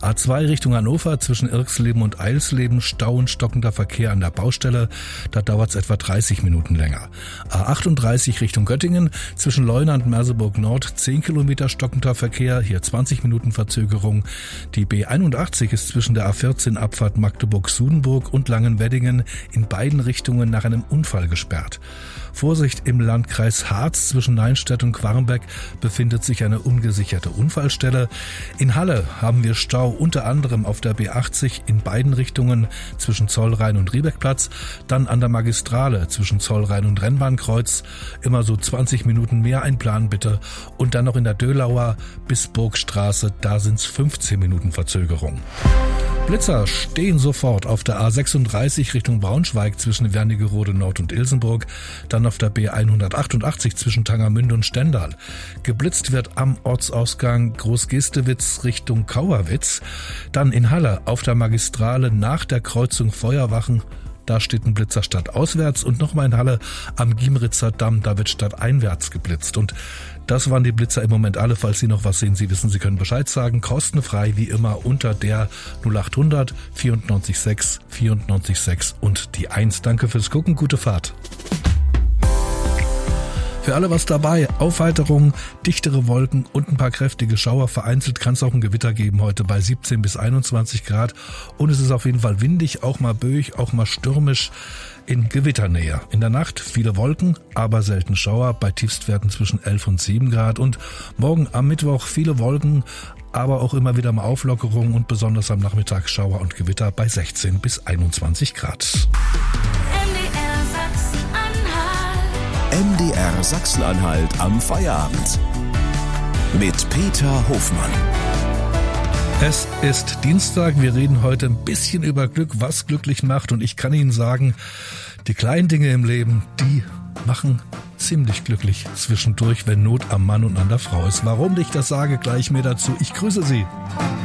A2 Richtung Hannover zwischen Irxleben und Eilsleben, Stau und stockender Verkehr an der Baustelle. Da dauert es etwa 30 Minuten länger. A38 Richtung Göttingen zwischen Leuna und Merseburg Nord 10 Kilometer stockender Verkehr, hier 20 Minuten Verzögerung. Die B81 ist zwischen der A14 Abfahrt Magdeburg-Sudenburg und Langenweddingen in beiden Richtungen nach einem Unfall gesperrt. Vorsicht im Landkreis Harz zwischen Neinstedt und Quarmbeck befindet sich eine ungesicherte Unfallstelle. In Halle haben wir Stau unter anderem auf der B80 in beiden Richtungen zwischen Zollrhein und Riebeckplatz, dann an der Magistrale zwischen Zollrhein und Rennbahnkreuz, immer so 20 Minuten mehr einplanen bitte, und dann noch in der Dölauer bis Burgstraße, da sind's 15 Minuten Verzögerung. Blitzer stehen sofort auf der A36 Richtung Braunschweig zwischen Wernigerode Nord und Ilsenburg, dann auf der B188 zwischen Tangermünde und Stendal. Geblitzt wird am Ortsausgang Großgestewitz Richtung Kauerwitz, dann in Halle auf der Magistrale nach der Kreuzung Feuerwachen. Da steht ein Blitzer stadtauswärts, und nochmal in Halle am Giemritzer Damm, da wird stadteinwärts geblitzt. Und das waren die Blitzer im Moment alle. Falls Sie noch was sehen, Sie wissen, Sie können Bescheid sagen. Kostenfrei wie immer unter der 0800 94 6 94 6 und die 1. Danke fürs Gucken, gute Fahrt. Für alle was dabei, Aufheiterung, dichtere Wolken und ein paar kräftige Schauer. Vereinzelt kann es auch ein Gewitter geben heute bei 17 bis 21 Grad. Und es ist auf jeden Fall windig, auch mal böig, auch mal stürmisch in Gewitternähe. In der Nacht viele Wolken, aber selten Schauer bei Tiefstwerten zwischen 11 und 7 Grad. Und morgen am Mittwoch viele Wolken, aber auch immer wieder mal Auflockerung und besonders am Nachmittag Schauer und Gewitter bei 16 bis 21 Grad. MDR Sachsen-Anhalt am Feierabend mit Peter Hofmann. Es ist Dienstag, wir reden heute ein bisschen über Glück, was glücklich macht, und ich kann Ihnen sagen, die kleinen Dinge im Leben, die machen ziemlich glücklich zwischendurch, wenn Not am Mann und an der Frau ist. Warum ich das sage, gleich mehr dazu. Ich grüße Sie.